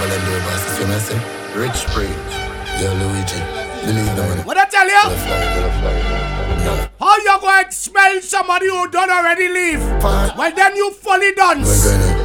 Ballon d'Or, boss. You know what I say? Rich Preach. Yo, Luigi. Believe the money. What I tell you? How you going to smell somebody who done already leave? Well, then you fully done.